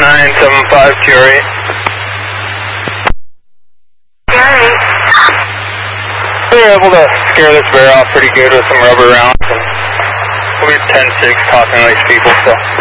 975 TR8. We were able to scare this bear off pretty good with some rubber rounds, and we'll be 10-6 talking to these people, so.